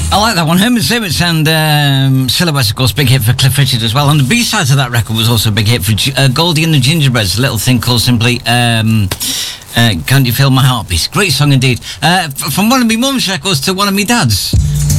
I like that one. Herman Slimmets and Silhouettes, of course, big hit for Cliff Richard as well. And the B-side of that record was also a big hit for Goldie and the Gingerbreads, a little thing called simply Can't You Feel My Heartbeat. Great song indeed. From one of my mum's records to one of my dad's.